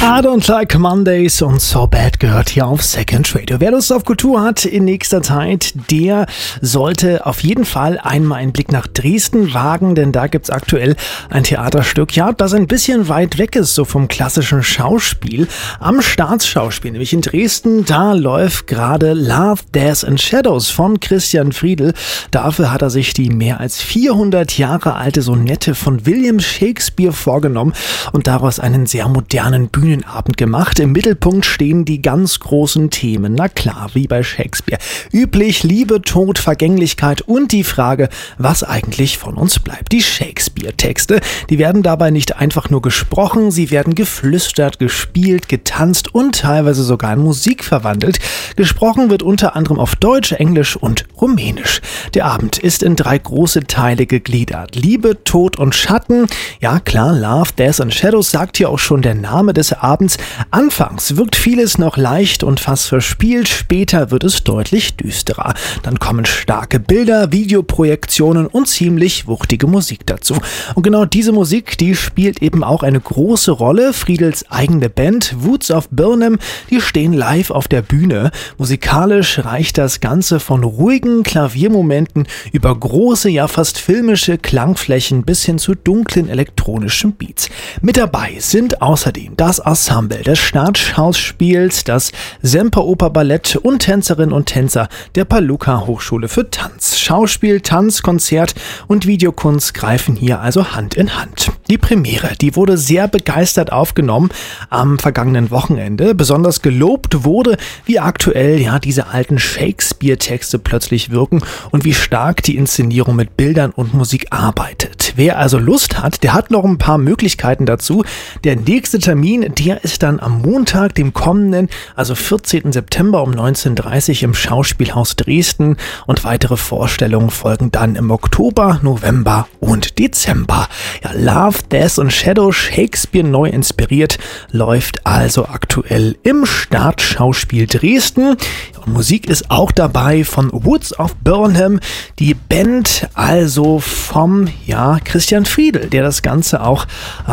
I Don't Like Mondays und So Bad gehört hier auf Second Radio. Wer Lust auf Kultur hat in nächster Zeit, der sollte auf jeden Fall einmal einen Blick nach Dresden wagen, denn da gibt's aktuell ein Theaterstück, ja, das ein bisschen weit weg ist, so vom klassischen Schauspiel. Am Staatsschauspiel, nämlich in Dresden, da läuft gerade Love, Death and Shadows von Christian Friedel. Dafür hat er sich die mehr als 400 Jahre alte Sonette von William Shakespeare vorgenommen und daraus einen sehr modernen Bühnenabend gemacht. Im Mittelpunkt stehen die ganz großen Themen. Na klar, wie bei Shakespeare. Üblich Liebe, Tod, Vergänglichkeit und die Frage, was eigentlich von uns bleibt. Die Shakespeare-Texte, die werden dabei nicht einfach nur gesprochen, sie werden geflüstert, gespielt, getanzt und teilweise sogar in Musik verwandelt. Gesprochen wird unter anderem auf Deutsch, Englisch und Rumänisch. Der Abend ist in 3 große Teile gegliedert. Liebe, Tod und Schatten. Ja klar, Love, Death and Shadows sagt hier auch schon der Name des Abends. Anfangs wirkt vieles noch leicht und fast verspielt, später wird es deutlich düsterer. Dann kommen starke Bilder, Videoprojektionen und ziemlich wuchtige Musik dazu. Und genau diese Musik, die spielt eben auch eine große Rolle. Friedels eigene Band, Woods of Birnam, die stehen live auf der Bühne. Musikalisch reicht das Ganze von ruhigen Klaviermomenten über große, ja fast filmische Klangflächen bis hin zu dunklen elektronischen Beats. Mit dabei sind außerdem das Ensemble des Staatsschauspiels, das Semperoper-Ballett und Tänzerinnen und Tänzer der Palluca Hochschule für Tanz. Schauspiel, Tanz, Konzert und Videokunst greifen hier also Hand in Hand. Die Premiere, die wurde sehr begeistert aufgenommen am vergangenen Wochenende. Besonders gelobt wurde, wie aktuell ja diese alten Shakespeare-Texte plötzlich wirken und wie stark die Inszenierung mit Bildern und Musik arbeitet. Wer also Lust hat, der hat noch ein paar Möglichkeiten dazu. Der nächste Termin, der ist dann am Montag, dem kommenden, also 14. September um 19:30 Uhr im Schauspielhaus Dresden und weitere Vorstellungen folgen dann im Oktober, November und Dezember. Ja, Love, Death und Shadow, Shakespeare neu inspiriert, läuft also aktuell im Staatsschauspiel Dresden. Und Musik ist auch dabei von Woods of Birnam, die Band also vom Christian Friedel, der das Ganze auch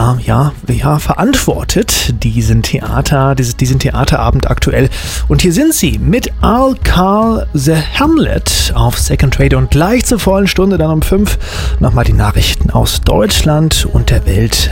verantwortet, diesen Theaterabend aktuell. Und hier sind sie mit I'll Call the Hamlet auf Second Radio und gleich zur vollen Stunde dann um 5 nochmal die Nachrichten aus Deutschland und der Welt.